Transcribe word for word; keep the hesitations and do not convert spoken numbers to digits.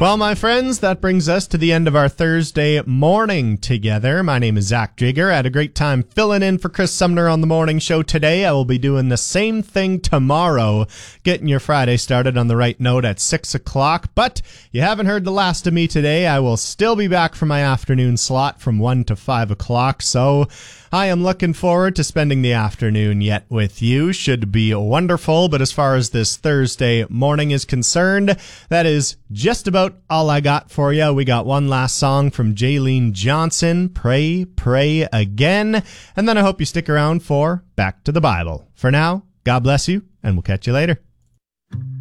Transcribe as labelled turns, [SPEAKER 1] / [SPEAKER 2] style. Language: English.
[SPEAKER 1] Well, my friends, that brings us to the end of our Thursday morning together. My name is Zach Jigger. I had a great time filling in for Chris Sumner on the morning show today. I will be doing the same thing tomorrow, getting your Friday started on the right note at six o'clock. But you haven't heard the last of me today. I will still be back for my afternoon slot from one to five o'clock. So I am looking forward to spending the afternoon yet with you. Should be wonderful. But as far as this Thursday morning is concerned, that is just about all I got for you. We got one last song from Jaylene Johnson, Pray, Pray Again. And then I hope you stick around for Back to the Bible. For now, God bless you, and we'll catch you later.